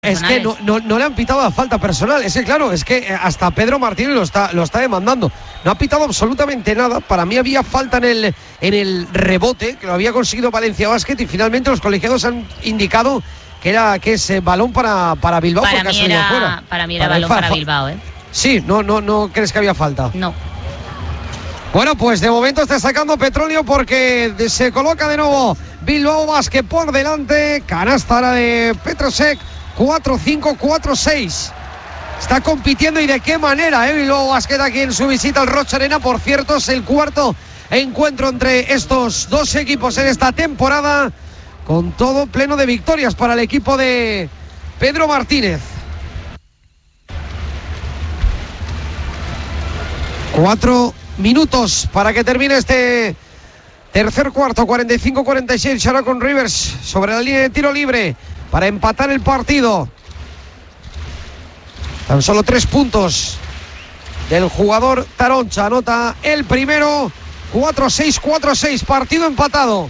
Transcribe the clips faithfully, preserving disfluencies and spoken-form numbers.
Es que no, no, no le han pitado la falta personal. Es que claro, es que hasta Pedro Martínez lo está, lo está demandando. No ha pitado absolutamente nada. Para mí había falta en el, en el rebote, que lo había conseguido Valencia Basket, y finalmente los colegiados han indicado que era que es eh, balón para, para Bilbao. Para mí, era, fuera. para mí era para balón para, para Bilbao, ¿eh? Sí, no, no, no crees que había falta. No. Bueno, pues de momento está sacando petróleo porque se coloca de nuevo Bilbao Basket por delante. Canasta ahora de Petrosek. cuatro cinco, cuatro seis. Está compitiendo, y de qué manera, ¿eh? Bilbao Basket aquí en su visita al Rocha Arena. Por cierto, es el cuarto encuentro entre estos dos equipos en esta temporada, con todo pleno de victorias para el equipo de Pedro Martínez. Cuatro minutos para que termine este tercer cuarto. Cuarenta y cinco cuarenta y seis. Ahora con Rivers sobre la línea de tiro libre para empatar el partido. Tan solo tres puntos del jugador Taroncha. Anota el primero. Cuatro seis, cuatro seis. Partido empatado.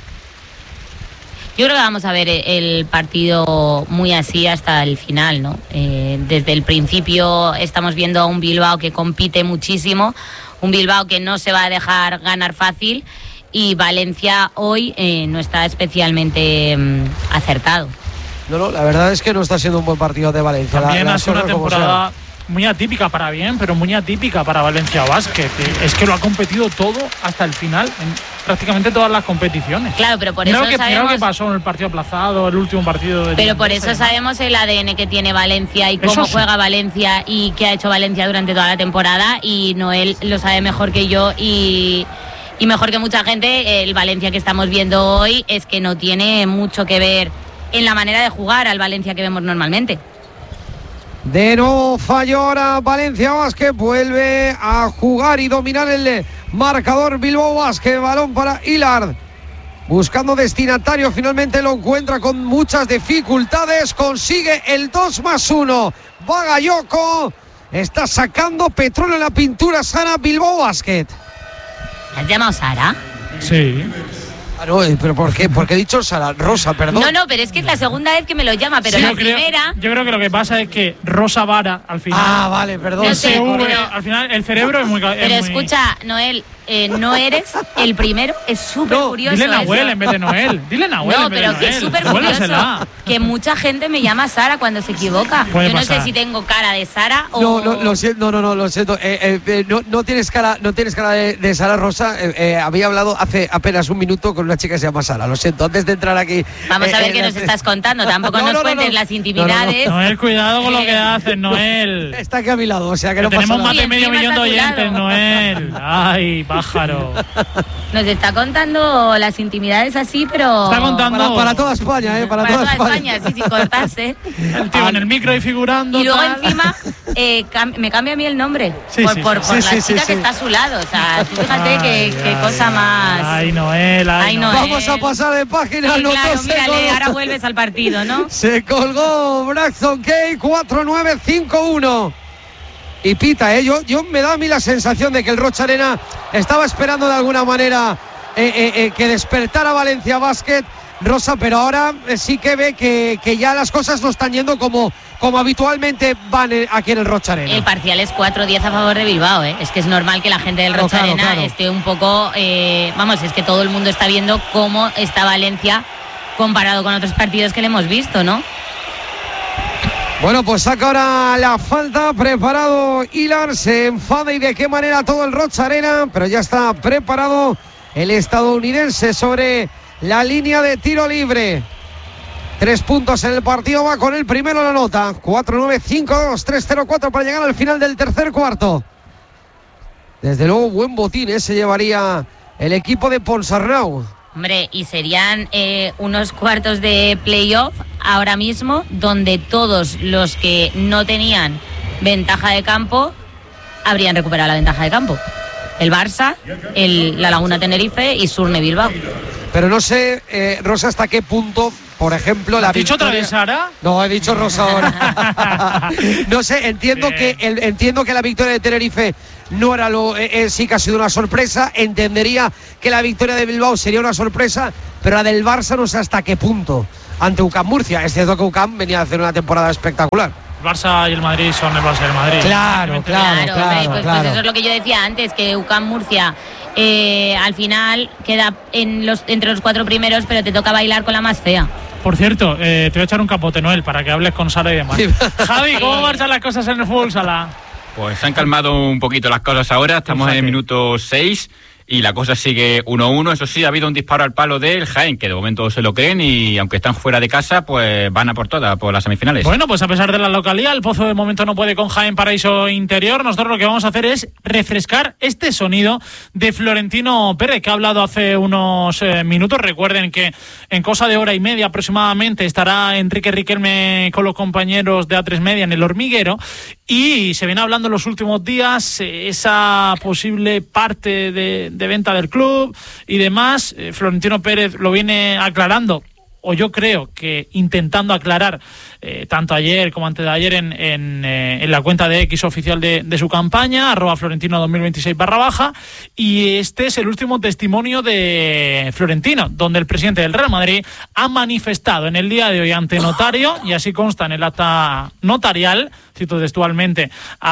Yo creo que vamos a ver el partido muy así hasta el final, ¿no? Eh, desde el principio estamos viendo a un Bilbao que compite muchísimo, un Bilbao que no se va a dejar ganar fácil, y Valencia hoy eh, no está especialmente mm, acertado. No, no, la verdad es que no está siendo un buen partido de Valencia. También la, ha sido una temporada muy atípica para bien, pero muy atípica para Valencia Basket. Es que lo ha competido todo hasta el final, en prácticamente todas las competiciones. Claro, pero por mira eso que, sabemos... Mira lo que pasó en el partido aplazado, el último partido de... Pero por eso sabemos el A D N que tiene Valencia y cómo sí. juega Valencia y qué ha hecho Valencia durante toda la temporada, y Noel lo sabe mejor que yo y... y mejor que mucha gente. El Valencia que estamos viendo hoy es que no tiene mucho que ver en la manera de jugar al Valencia que vemos normalmente. De nuevo falló ahora Valencia Basket, vuelve a jugar y dominar el marcador Bilbao Basket. Balón para Hilard, buscando destinatario, finalmente lo encuentra con muchas dificultades, consigue el dos más uno. Bagayoko está sacando petróleo en la pintura Sara. Bilbao Basket. ¿Has llamado Sara? Sí. Ah, no, pero ¿por qué? Porque he dicho Sara, Rosa, perdón. No, no, pero es que es la segunda vez que me lo llama, pero sí, la yo creo, primera... Yo creo que lo que pasa es que Rosa Vara, al final... Ah, vale, perdón. No sé, V, pero, al final el cerebro es muy... Es pero muy... escucha, Noel, eh, no eres el primero, es súper no, curioso. Dile Nahuel eso. en vez de Noel. Dile Nahuel No, en vez pero de que Noel. es súper curioso Vuélvesela. que mucha gente me llama Sara cuando se equivoca. Puede Yo no pasar. sé si tengo cara de Sara o... No, no, lo siento, no, no, no, lo siento. Eh, eh, eh, no, no tienes cara, no tienes cara de, de Sara Rosa. Eh, eh, había hablado hace apenas un minuto con una chica que se llama Sara. Lo siento, antes de entrar aquí. Vamos eh, a ver eh, qué nos eh, estás contando. Tampoco no, nos no, no, cuentes no. las intimidades. No, Noel, cuidado con lo que haces, Noel. Está aquí a mi lado, o sea que, Que no pasa tenemos nada. más de Sí, medio encima millón de está a tu oyentes, lado. Noel. Ay, pájaro. Nos está contando las intimidades así, pero... Está contando... Para, para toda España, ¿eh? Para, Para toda, toda España. España, sí, sin cortarse. El tío en el micro y figurando. Y luego tal. encima eh, cam- me cambia a mí el nombre Sí, por, sí, por, sí. por Sí, la sí, chica sí, que sí. está a su lado. O sea, tú fíjate qué, qué cosa más... Ay, Noel, ay, Ay, Noel. Noel. Vamos a pasar de página. Sí, no, claro, no se mírale, colgó. ahora vuelves al partido, ¿no? Se colgó Braxton Kay, cuatro nueve cinco uno. Y pita, ¿eh? Yo, yo me da a mí la sensación de que el Rocha Arena estaba esperando de alguna manera eh, eh, eh, que despertara Valencia Basket, Rosa, pero ahora eh, sí que ve que, que ya las cosas no están yendo como, como habitualmente van eh, aquí en el Rocha Arena. El parcial es cuatro diez a favor de Bilbao, ¿eh? Es que es normal que la gente del Claro, Rocha claro, Arena claro. esté un poco... Eh, vamos, es que todo el mundo está viendo cómo está Valencia comparado con otros partidos que le hemos visto, ¿no? Bueno, pues saca ahora la falta, preparado Hilar, se enfada y de qué manera todo el Rocha Arena, pero ya está preparado el estadounidense sobre la línea de tiro libre. Tres puntos en el partido, va con el primero la nota. cuatro nueve cinco dos, tres cero cuatro para llegar al final del tercer cuarto. Desde luego, buen botín, ¿eh? Se llevaría el equipo de Ponsarnau. Hombre, y serían eh, unos cuartos de playoff ahora mismo donde todos los que no tenían ventaja de campo habrían recuperado la ventaja de campo. El Barça, el, la Laguna Tenerife y Surne Bilbao. Pero no sé, eh, Rosa, hasta qué punto, por ejemplo, la ¿Has dicho otra victoria... vez, Sara? No, he dicho Rosa ahora. No sé, entiendo Bien. que el, entiendo que la victoria de Tenerife no era lo eh, eh, sí que ha sido una sorpresa. Entendería que la victoria de Bilbao sería una sorpresa, pero la del Barça no sé hasta qué punto ante U C A M Murcia. Es cierto que U C A M venía a hacer una temporada espectacular. El Barça y el Madrid son el Barça y el Madrid. Claro, claro, claro, claro, hombre, pues, claro. pues eso es lo que yo decía antes, que U C A M Murcia eh, al final queda en los, entre los cuatro primeros, pero te toca bailar con la más fea. Por cierto, eh, te voy a echar un capote, Noel, para que hables con Sara y demás. Javi, ¿cómo marchan las cosas en el fútbol sala? Pues se han calmado un poquito las cosas ahora, estamos Fíjate. en el minuto seis y la cosa sigue uno uno. Eso sí, ha habido un disparo al palo del Jaén, que de momento se lo creen y aunque están fuera de casa, pues van a por todas, por las semifinales. Bueno, pues a pesar de la localidad, el Pozo de momento no puede con Jaén Paraíso Interior. Nosotros lo que vamos a hacer es refrescar este sonido de Florentino Pérez, que ha hablado hace unos eh, minutos. Recuerden que en cosa de hora y media aproximadamente estará Enrique Riquelme con los compañeros de A tres Media en El Hormiguero y se viene hablando en los últimos días eh, esa posible parte de, de venta del club y demás. eh, Florentino Pérez lo viene aclarando, o yo creo que intentando aclarar eh, tanto ayer como antes de ayer en, en, eh, en la cuenta de X oficial de, de su campaña, arroba Florentino dos mil veintiséis barra baja, y este es el último testimonio de Florentino, donde el presidente del Real Madrid ha manifestado en el día de hoy ante notario, y así consta en el acta notarial, cito textualmente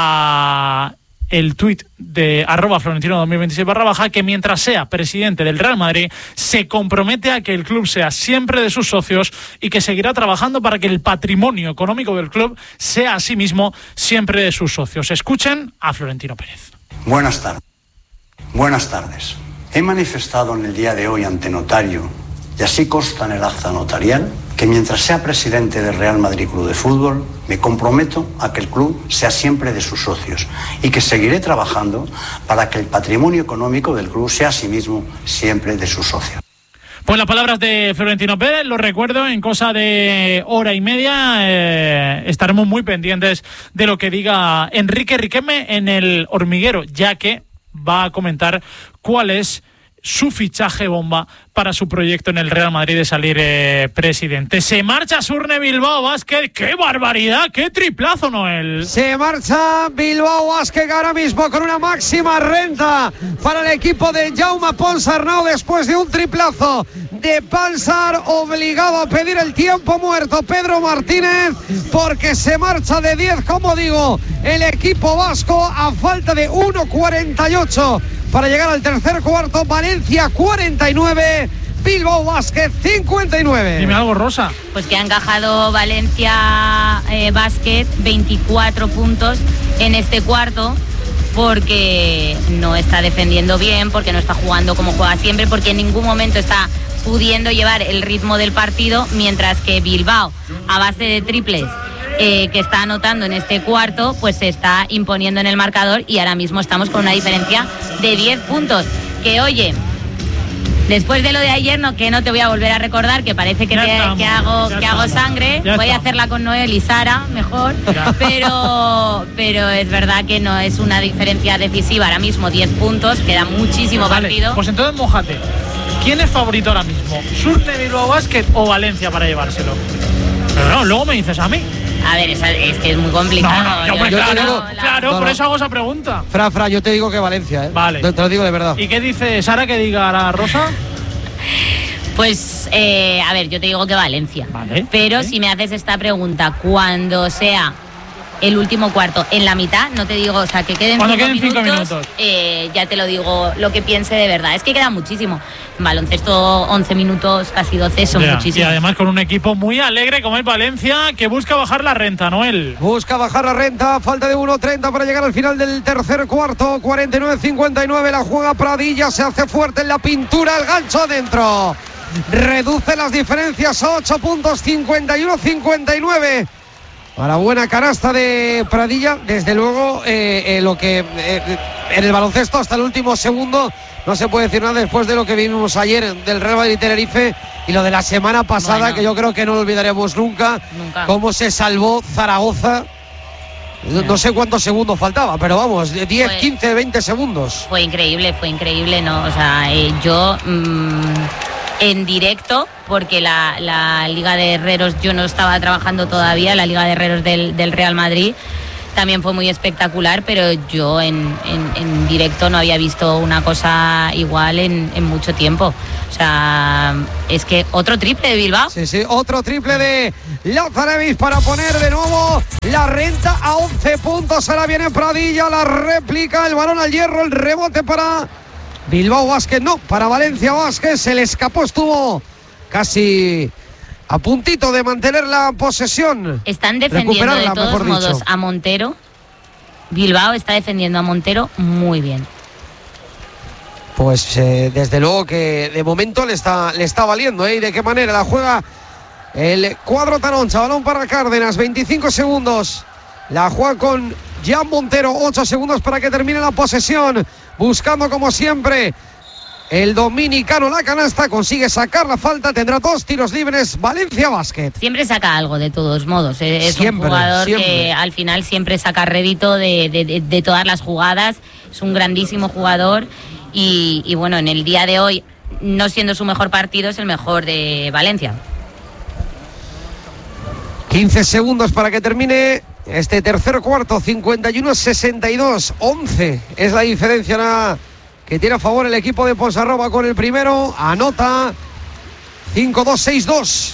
a el tuit de arroba Florentino dos mil veintiséis barra baja, que mientras sea presidente del Real Madrid se compromete a que el club sea siempre de sus socios y que seguirá trabajando para que el patrimonio económico del club sea asimismo siempre de sus socios. Escuchen a Florentino Pérez. Buenas tardes. Buenas tardes. He manifestado en el día de hoy ante notario, y así consta en el acta notarial, que mientras sea presidente del Real Madrid Club de Fútbol, me comprometo a que el club sea siempre de sus socios y que seguiré trabajando para que el patrimonio económico del club sea asimismo siempre de sus socios. Pues las palabras de Florentino Pérez, lo recuerdo, en cosa de hora y media eh, estaremos muy pendientes de lo que diga Enrique Riquelme en El Hormiguero, ya que va a comentar cuál es su fichaje bomba para su proyecto en el Real Madrid de salir eh, presidente. Se marcha Surne Bilbao Basket. ¡Qué barbaridad! ¡Qué triplazo, Noel! Se marcha Bilbao Basket ahora mismo con una máxima renta para el equipo de Jaume Ponsarnau después de un triplazo de Pansar, obligado a pedir el tiempo muerto Pedro Martínez, porque se marcha de diez, como digo, el equipo vasco a falta de uno cuarenta y ocho para llegar al tercer cuarto. Valencia cuarenta y nueve, Bilbao Basket cincuenta y nueve. Dime algo, Rosa. Pues que ha encajado Valencia eh, Basket veinticuatro puntos en este cuarto, porque no está defendiendo bien, porque no está jugando como juega siempre, porque en ningún momento está pudiendo llevar el ritmo del partido, mientras que Bilbao, a base de triples eh, que está anotando en este cuarto, pues se está imponiendo en el marcador, y ahora mismo estamos con una diferencia de diez puntos. Que oye, después de lo de ayer, no, que no te voy a volver a recordar, que parece que, te, estamos, que hago, que hago sangre, voy estamos. a hacerla con Noel y Sara mejor, pero, pero es verdad que no es una diferencia decisiva. Ahora mismo diez puntos, queda muchísimo vale, partido. Pues entonces mójate. ¿Quién es favorito ahora mismo? ¿Surne Bilbao Basket o Valencia para llevárselo? Pero no, luego me dices a mí. A ver, es, es que es muy complicado. No, no, yo, yo, claro, digo, la... claro no, por no. eso hago esa pregunta. Fra, Fra, yo te digo que Valencia, ¿eh? Vale. Te, te lo digo de verdad. ¿Y qué dice Sara que diga la Rosa? Pues, eh, a ver, yo te digo que Valencia. Vale. Pero vale. si me haces esta pregunta cuando sea el último cuarto, en la mitad, no te digo, o sea, que queden Cuando cinco queden minutos, cinco minutos. Eh, ya te lo digo, lo que piense de verdad. Es que queda muchísimo. En baloncesto, once minutos, casi doce, son ya, muchísimos. Y además con un equipo muy alegre como es Valencia, que busca bajar la renta, Noel. Busca bajar la renta, falta de uno treinta para llegar al final del tercer cuarto, cuarenta y nueve cincuenta y nueve, la juega Pradilla, se hace fuerte en la pintura, el gancho adentro. Reduce las diferencias a ocho puntos, cincuenta y uno cincuenta y nueve. Para buena canasta de Pradilla, desde luego eh, eh, lo que eh, en el baloncesto hasta el último segundo no se puede decir nada después de lo que vimos ayer del Real Madrid Tenerife y lo de la semana pasada, bueno, que yo creo que no lo olvidaremos nunca, nunca. Cómo se salvó Zaragoza. No, no sé cuántos segundos faltaba, pero vamos, diez, fue, quince, veinte segundos. Fue increíble, fue increíble, ¿no? O sea, eh, yo mmm, en directo, porque la, la Liga de Herreros, yo no estaba trabajando todavía, la Liga de Herreros del, del Real Madrid, también fue muy espectacular, pero yo en, en, en directo no había visto una cosa igual en, en mucho tiempo. O sea, es que otro triple de Bilbao. Sí, sí, otro triple de Lazarevic para poner de nuevo la renta a once puntos. Ahora viene Pradilla, la réplica, el balón al hierro, el rebote para Bilbao Basket, no, para Valencia Basket. Se le escapó, estuvo casi a puntito de mantener la posesión. Están defendiendo de todos modos dicho. a Montero. Bilbao está defendiendo a Montero muy bien. Pues eh, desde luego que de momento le está, le está valiendo, ¿eh? ¿Y de qué manera la juega el cuadro Taroncha? Balón para Cárdenas, veinticinco segundos. La juega con Jan Montero, ocho segundos para que termine la posesión. Buscando como siempre el dominicano la canasta, consigue sacar la falta, tendrá dos tiros libres Valencia Basket. Siempre saca algo de todos modos, es siempre, un jugador siempre. que al final siempre saca rédito de, de, de, de todas las jugadas, es un grandísimo jugador y, y bueno, en el día de hoy, no siendo su mejor partido, es el mejor de Valencia. quince segundos para que termine este tercer cuarto, cincuenta y uno a sesenta y dos, once es la diferencia na, que tiene a favor el equipo de Ponsarroba con el primero, anota cinco dos seis dos.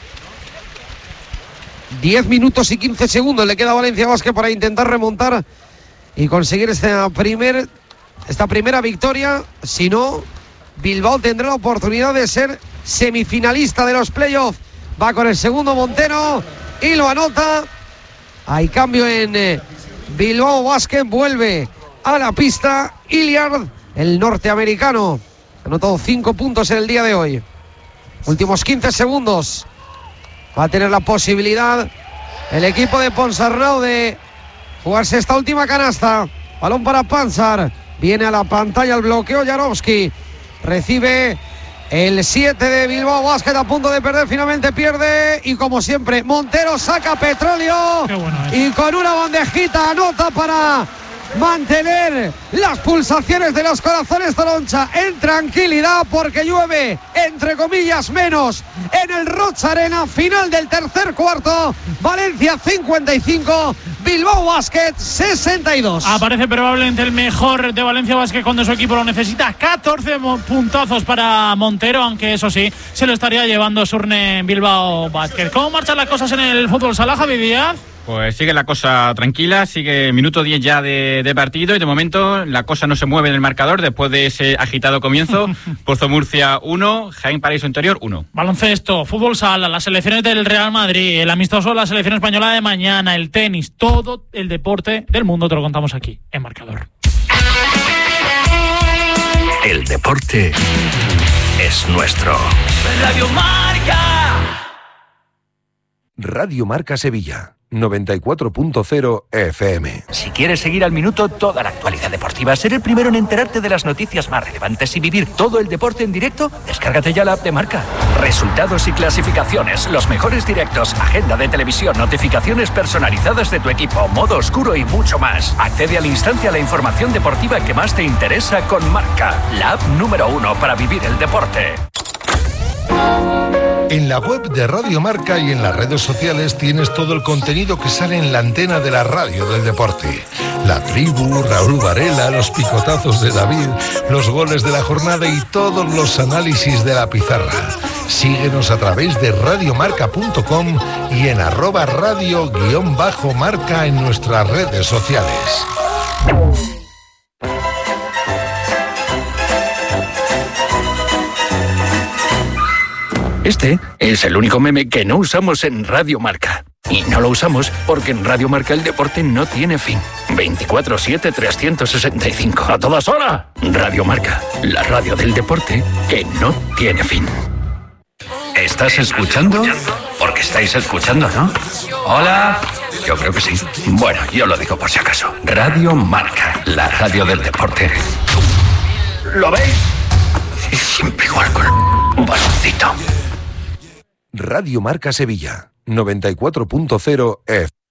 diez minutos y quince segundos le queda a Valencia Basket para intentar remontar y conseguir esta, primer, esta primera victoria. Si no, Bilbao tendrá la oportunidad de ser semifinalista de los playoffs. Va con el segundo Montero y lo anota. Hay cambio en eh, Bilbao Basket, vuelve a la pista Hilliard, el norteamericano. Ha anotado cinco puntos en el día de hoy. Últimos quince segundos. Va a tener la posibilidad el equipo de Ponsarnau de jugarse esta última canasta. Balón para Panzar. Viene a la pantalla el bloqueo Jarowski. Recibe el siete de Bilbao Basket, a punto de perder, finalmente pierde. Y como siempre, Montero saca petróleo. Qué bueno es. Y con una bandejita anota para mantener las pulsaciones de los corazones Taroncha en tranquilidad, porque llueve, entre comillas, menos en el Roig Arena. Final del tercer cuarto, Valencia cincuenta y cinco, Bilbao Basket sesenta y dos. Aparece probablemente el mejor de Valencia Basket cuando su equipo lo necesita. catorce puntazos para Montero, aunque eso sí, se lo estaría llevando Surne Bilbao Basket. ¿Cómo marchan las cosas en el fútbol sala, Javi Díaz? Pues sigue la cosa tranquila, sigue minuto diez ya de, de partido y de momento la cosa no se mueve en el marcador después de ese agitado comienzo. Pozo Murcia uno, Jaén Paraíso Interior uno. Baloncesto, fútbol sala, las selecciones del Real Madrid, el amistoso de la selección española de mañana, el tenis, todo el deporte del mundo te lo contamos aquí en Marcador. El deporte es nuestro. Radio Marca. Radio Marca Sevilla. noventa y cuatro punto cero F M. Si quieres seguir al minuto toda la actualidad deportiva, ser el primero en enterarte de las noticias más relevantes y vivir todo el deporte en directo, descárgate ya la app de Marca. Resultados y clasificaciones, los mejores directos, agenda de televisión, notificaciones personalizadas de tu equipo, modo oscuro y mucho más. Accede al instante a la información deportiva que más te interesa con Marca, la app número uno para vivir el deporte. En la web de Radio Marca y en las redes sociales tienes todo el contenido que sale en la antena de la radio del deporte. La tribu, Raúl Varela, los picotazos de David, los goles de la jornada y todos los análisis de la pizarra. Síguenos a través de radiomarca punto com y en arroba radio guión bajo marca en nuestras redes sociales. Este es el único meme que no usamos en Radio Marca. Y no lo usamos porque en Radio Marca el deporte no tiene fin. veinticuatro siete trescientos sesenta y cinco. ¡A todas horas! Radio Marca, la radio del deporte que no tiene fin. ¿Estás escuchando? Porque estáis escuchando, ¿no? Hola. Yo creo que sí. Bueno, yo lo digo por si acaso. Radio Marca, la radio del deporte. ¿Lo veis? Y siempre igual con un baloncito. Radio Marca Sevilla, noventa y cuatro punto cero F.